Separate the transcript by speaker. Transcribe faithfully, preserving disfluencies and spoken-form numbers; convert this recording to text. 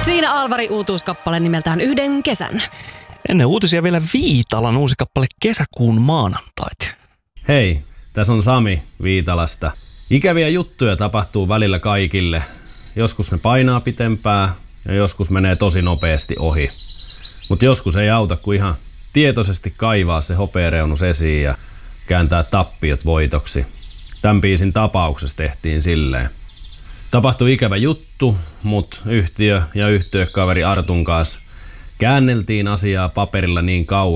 Speaker 1: Siinä Alvari uutuuskappale nimeltään Yhden kesän.
Speaker 2: Ennen uutisia vielä Viitalan uusi kappale Kesäkuun maanantait.
Speaker 3: Hei, tässä on Sami Viitalasta. Ikäviä juttuja tapahtuu välillä kaikille. Joskus ne painaa pitempää ja joskus menee tosi nopeasti ohi. Mutta joskus ei auta kuin ihan tietoisesti kaivaa se hopeareunus esiin ja kääntää tappiot voitoksi. Tämän biisin tapauksessa tehtiin silleen. Tapahtui ikävä juttu, mutta yhtiö ja yhtiökaveri Artun kanssa käänneltiin asiaa paperilla niin kauan,